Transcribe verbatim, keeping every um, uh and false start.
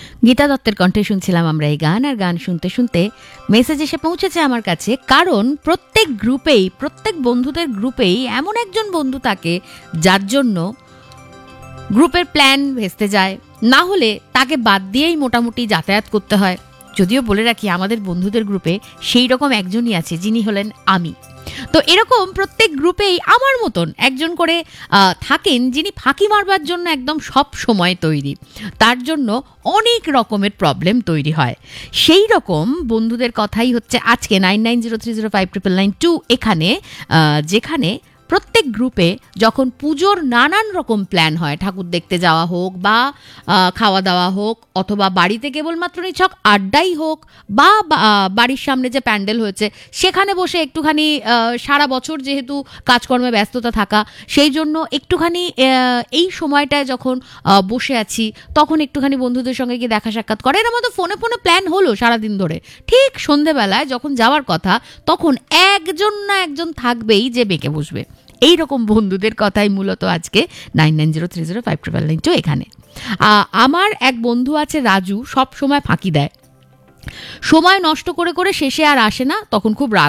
গীতা দত্তের কণ্ঠে শুনছিলাম আমরা এই গান। আর গান শুনতে শুনতে মেসেজ এসে পৌঁছেছে আমার কাছে, কারণ প্রত্যেক গ্রুপেই, প্রত্যেক বন্ধুদের গ্রুপেই এমন একজন বন্ধু থাকে যার জন্য গ্রুপের প্ল্যান ভেস্তে যায়, না হলে তাকে বাদ দিয়েই মোটামুটি যাতায়াত করতে হয়। যদিও বলে রাখি, আমাদের বন্ধুদের গ্রুপে সেই রকম একজনই আছে, যিনি হলেন আমি। তো এরকম প্রত্যেক গ্রুপেই আমার মতন একজন করে থাকেন, যিনি ফাঁকি মারবার জন্য একদম সব সময় তৈরি। তার জন্য অনেক রকমের প্রবলেম তৈরি হয়। সেই রকম বন্ধুদের কথাই হচ্ছে আজকে nine nine zero three zero five triple nine two এখানে, যেখানে প্রত্যেক গ্রুপে যখন পুজোর নানান রকম প্ল্যান হয়, ঠাকুর দেখতে যাওয়া হোক বা খাওয়া দাওয়া হোক, অথবা বাড়িতে কেবলমাত্র নিছক আড্ডাই হোক, বা বাড়ির সামনে যে প্যান্ডেল হয়েছে সেখানে বসে একটুখানি, সারা বছর যেহেতু কাজকর্মে ব্যস্ততা থাকা, সেই জন্য একটুখানি এই সময়টায় যখন বসে আছি তখন একটুখানি বন্ধুদের সঙ্গে গিয়ে দেখা সাক্ষাৎ করে, এর মধ্যে ফোনে ফোনে প্ল্যান হলো সারাদিন ধরে। ঠিক সন্ধেবেলায় যখন যাওয়ার কথা, তখন একজন না একজন থাকবেই যে বেঁকে বসবে। এইরকম বন্ধুদের কথাই মূলত আজকে nine nine zero three zero five triple nine two এখানে। আমার এক বন্ধু আছে রাজু, সব সময় ফাঁকি দেয়, সময় নষ্ট করে করে শেষে আর আসে না, তখন খুব রাগ